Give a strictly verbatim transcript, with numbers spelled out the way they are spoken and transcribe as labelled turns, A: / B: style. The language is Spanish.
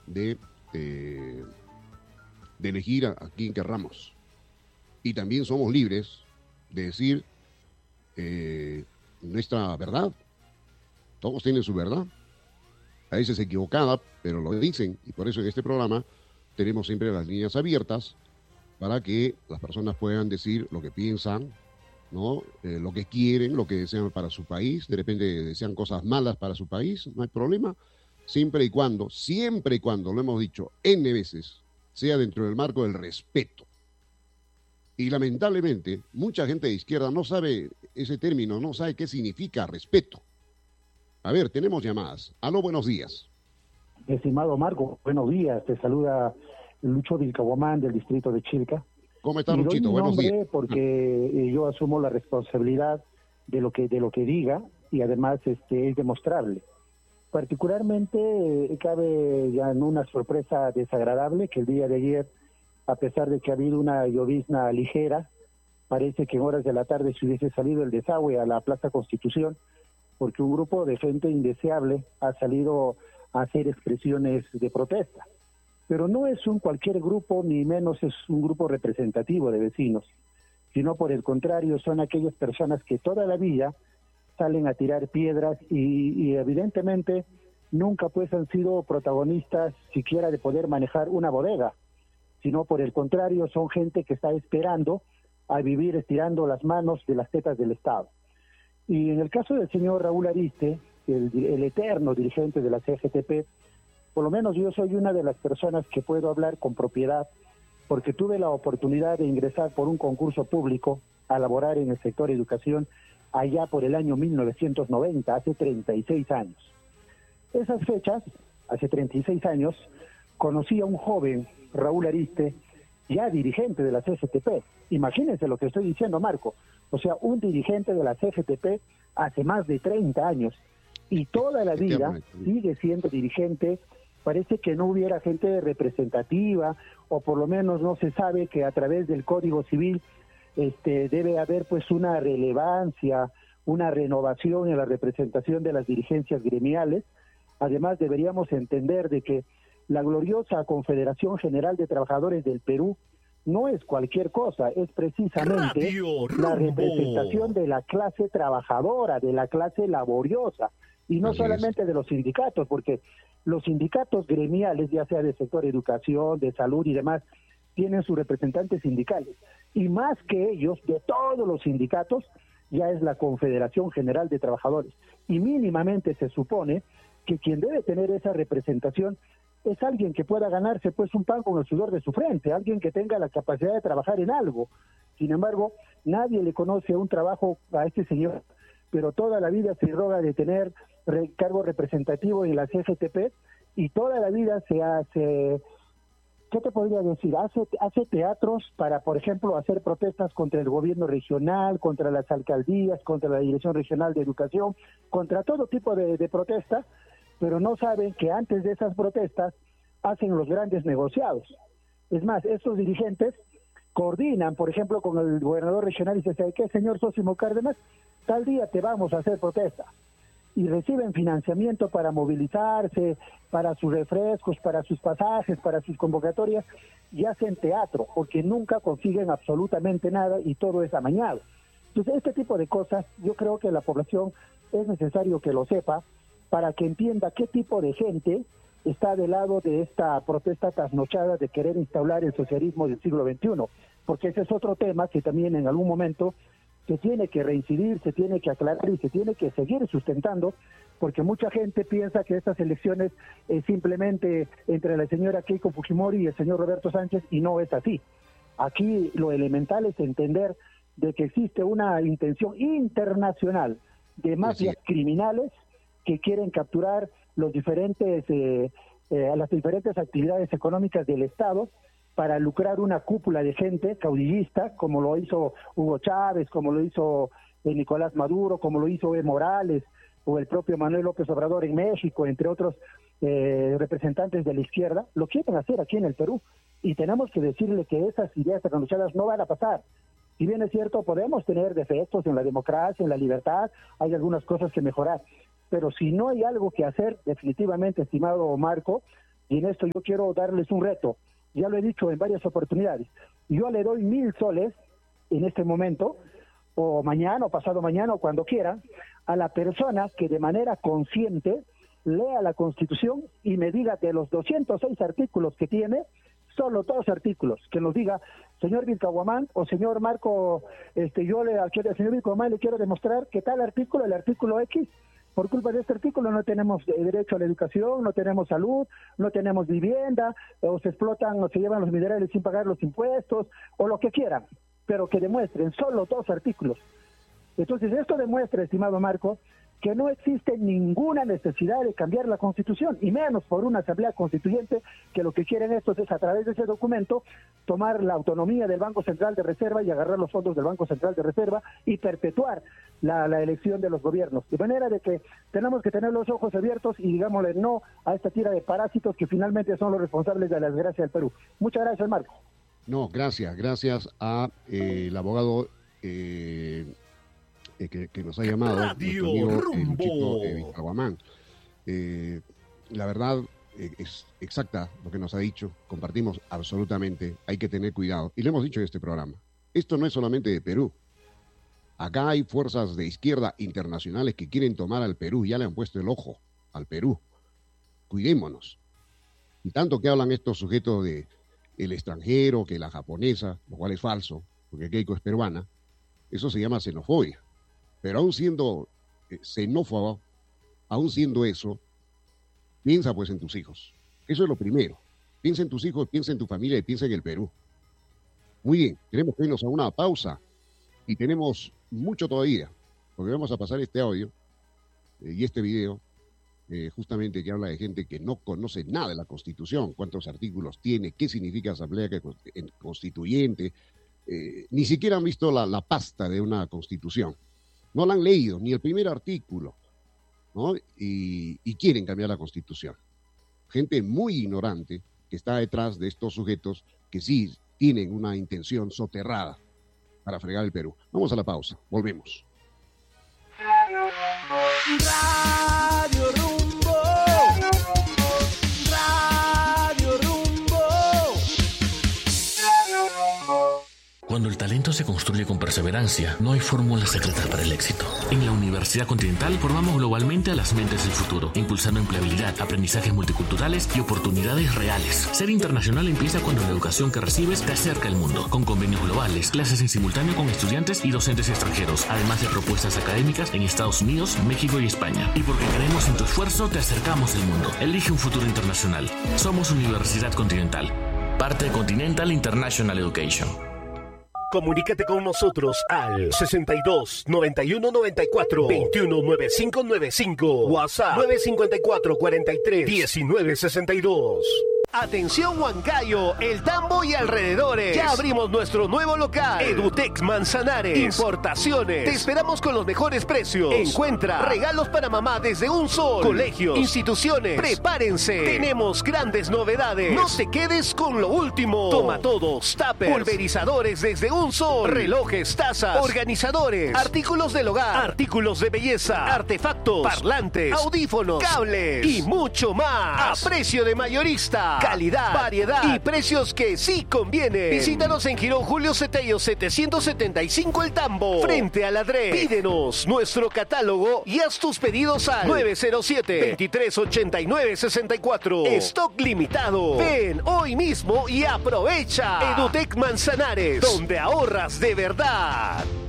A: de, eh, de elegir a, a quien querramos. Y también somos libres de decir eh, nuestra verdad. Todos tienen su verdad. A veces equivocada, pero lo dicen. Y por eso en este programa tenemos siempre las líneas abiertas para que las personas puedan decir lo que piensan, ¿no? Eh, lo que quieren, lo que desean para su país. De repente desean cosas malas para su país, no hay problema. Siempre y cuando, siempre y cuando, lo hemos dicho N veces, sea dentro del marco del respeto. Y lamentablemente, mucha gente de izquierda no sabe ese término, no sabe qué significa respeto. A ver, tenemos llamadas. Aló, buenos días.
B: Estimado Marco, buenos días. Te saluda Lucho Vilcahuamán del distrito de Chilca.
A: ¿Cómo está, Luchito? Buenos días.
B: Porque ah. yo asumo la responsabilidad de lo que de lo que diga y además este es demostrable. Particularmente eh, cabe ya en una sorpresa desagradable que el día de ayer, a pesar de que ha habido una llovizna ligera, parece que en horas de la tarde se hubiese salido el desagüe a la Plaza Constitución, porque un grupo de gente indeseable ha salido a hacer expresiones de protesta. Pero no es un cualquier grupo, ni menos es un grupo representativo de vecinos, sino por el contrario son aquellas personas que toda la vida salen a tirar piedras y, y evidentemente nunca pues han sido protagonistas siquiera de poder manejar una bodega, sino por el contrario son gente que está esperando a vivir estirando las manos de las tetas del Estado. Y en el caso del señor Raúl Ariste, el, el eterno dirigente de la C G T P, por lo menos yo soy una de las personas que puedo hablar con propiedad, porque tuve la oportunidad de ingresar por un concurso público a laborar en el sector educación allá por el año mil novecientos noventa, hace treinta y seis años. Esas fechas, hace treinta y seis años, conocí a un joven, Raúl Ariste, ya dirigente de la C G T P. Imagínense lo que estoy diciendo, Marco. O sea, un dirigente de la C G T P hace más de treinta años y toda la vida sigue siendo dirigente. Parece que no hubiera gente representativa, o por lo menos no se sabe que a través del Código Civil este, debe haber pues una relevancia, una renovación en la representación de las dirigencias gremiales. Además, deberíamos entender de que la gloriosa Confederación General de Trabajadores del Perú no es cualquier cosa, es precisamente Radio la representación de la clase trabajadora, de la clase laboriosa, y no Así solamente es. de los sindicatos, porque los sindicatos gremiales, ya sea del sector educación, de salud y demás, tienen sus representantes sindicales, y más que ellos, de todos los sindicatos, ya es la Confederación General de Trabajadores, y mínimamente se supone que quien debe tener esa representación es alguien que pueda ganarse pues un pan con el sudor de su frente, alguien que tenga la capacidad de trabajar en algo. Sin embargo, nadie le conoce un trabajo a este señor, pero toda la vida se roga de tener re, cargo representativo en la C G T P y toda la vida se hace, ¿qué te podría decir? Hace, hace teatros para, por ejemplo, hacer protestas contra el gobierno regional, contra las alcaldías, contra la Dirección Regional de Educación, contra todo tipo de, de protestas, pero no saben que antes de esas protestas hacen los grandes negociados. Es más, estos dirigentes coordinan, por ejemplo, con el gobernador regional y dicen, ¿sabe qué, señor Sósimo Cárdenas? Tal día te vamos a hacer protesta. Y reciben financiamiento para movilizarse, para sus refrescos, para sus pasajes, para sus convocatorias, y hacen teatro, porque nunca consiguen absolutamente nada y todo es amañado. Entonces, este tipo de cosas, yo creo que la población es necesario que lo sepa, para que entienda qué tipo de gente está del lado de esta protesta trasnochada de querer instaurar el socialismo del siglo veintiuno, porque ese es otro tema que también en algún momento se tiene que reincidir, se tiene que aclarar y se tiene que seguir sustentando, porque mucha gente piensa que estas elecciones es simplemente entre la señora Keiko Fujimori y el señor Roberto Sánchez, y no es así. Aquí lo elemental es entender de que existe una intención internacional de mafias criminales que quieren capturar los diferentes eh, eh, las diferentes actividades económicas del Estado para lucrar una cúpula de gente caudillista, como lo hizo Hugo Chávez, como lo hizo eh, Nicolás Maduro, como lo hizo Evo Morales, o el propio Manuel López Obrador en México, entre otros eh, representantes de la izquierda, lo quieren hacer aquí en el Perú, y tenemos que decirle que esas ideas trasnochadas no van a pasar. Si bien es cierto, podemos tener defectos en la democracia, en la libertad, hay algunas cosas que mejorar, pero si no hay algo que hacer, definitivamente, estimado Marco, Y en esto yo quiero darles un reto. Ya lo he dicho en varias oportunidades. Yo le doy mil soles en este momento, o mañana, o pasado mañana, o cuando quiera, a la persona que de manera consciente lea la Constitución y me diga de los doscientos seis artículos que tiene, solo dos artículos, que nos diga, señor Vilcahuamán o señor Marco, este, yo le, al señor Vilcahuamán le quiero demostrar que tal artículo, el artículo X, por culpa de este artículo no tenemos derecho a la educación, no tenemos salud, no tenemos vivienda, o se explotan o se llevan los minerales sin pagar los impuestos, o lo que quieran, pero que demuestren solo dos artículos. Entonces esto demuestra, estimado Marco, que no existe ninguna necesidad de cambiar la Constitución, y menos por una asamblea constituyente que lo que quieren estos es, a través de ese documento, tomar la autonomía del Banco Central de Reserva y agarrar los fondos del Banco Central de Reserva y perpetuar la, la elección de los gobiernos. De manera de que tenemos que tener los ojos abiertos y digámosle no a esta tira de parásitos que finalmente son los responsables de la desgracia del Perú. Muchas gracias, Marco.
A: No, gracias, gracias a eh, el abogado eh, eh, que, que nos ha llamado,
C: Radio
A: nuestro amigo
C: Rumbo.
A: eh, Luchito eh, Vilcahuamán. Eh, la verdad eh, es exacta lo que nos ha dicho, compartimos absolutamente, hay que tener cuidado, y lo hemos dicho en este programa. Esto no es solamente de Perú. Acá hay fuerzas de izquierda internacionales que quieren tomar al Perú, ya le han puesto el ojo al Perú. Cuidémonos. Y tanto que hablan estos sujetos de el extranjero, que la japonesa, lo cual es falso, porque Keiko es peruana, eso se llama xenofobia. Pero aún siendo eh, xenófobo, aún siendo eso, piensa pues en tus hijos. Eso es lo primero. Piensa en tus hijos, piensa en tu familia y piensa en el Perú. Muy bien, tenemos que irnos a una pausa y tenemos mucho todavía, porque vamos a pasar este audio eh, y este video, eh, justamente que habla de gente que no conoce nada de la Constitución, cuántos artículos tiene, qué significa asamblea constituyente, eh, ni siquiera han visto la, la pasta de una Constitución, no la han leído, ni el primer artículo, ¿no? Y, y quieren cambiar la Constitución. Gente muy ignorante que está detrás de estos sujetos que sí tienen una intención soterrada para fregar el Perú. Vamos a la pausa, volvemos.
C: Radio Rumbo. Radio Rumbo.
D: Cuando el talento se construye con perseverancia, no hay fórmula secreta para el éxito. En la Universidad Continental formamos globalmente a las mentes del futuro, impulsando empleabilidad, aprendizajes multiculturales y oportunidades reales. Ser internacional empieza cuando la educación que recibes te acerca al mundo, con convenios globales, clases en simultáneo con estudiantes y docentes extranjeros, además de propuestas académicas en Estados Unidos, México y España. Y porque creemos en tu esfuerzo, te acercamos al mundo. Elige un futuro internacional. Somos Universidad Continental, parte de Continental International Education.
C: Comunícate con nosotros al sesenta y dos, noventa y uno, noventa y cuatro, veintiuno, noventa y cinco noventa y cinco. WhatsApp nueve cinco cuatro, cuarenta y tres, diecinueve sesenta y dos. Atención Huancayo, El Tambo y alrededores. Ya abrimos nuestro nuevo local. Edutex Manzanares. Importaciones. Te esperamos con los mejores precios. Encuentra regalos para mamá desde un sol. Colegios, instituciones. Prepárense. Tenemos grandes novedades. No te quedes con lo último. Toma todos, tuppers, pulverizadores desde un sol. Relojes, tazas, organizadores, artículos del hogar, artículos de belleza, artefactos, parlantes, audífonos, cables y mucho más. A precio de mayorista. Calidad, variedad y precios que sí convienen. Visítanos en Girón Julio Cetello setecientos setenta y cinco El Tambo, frente a la D R E. Pídenos nuestro catálogo y haz tus pedidos al nueve cero siete, veintitrés ochenta y nueve sesenta y cuatro. Stock limitado. Ven hoy mismo y aprovecha. Edutex Manzanares, donde ahorras de verdad.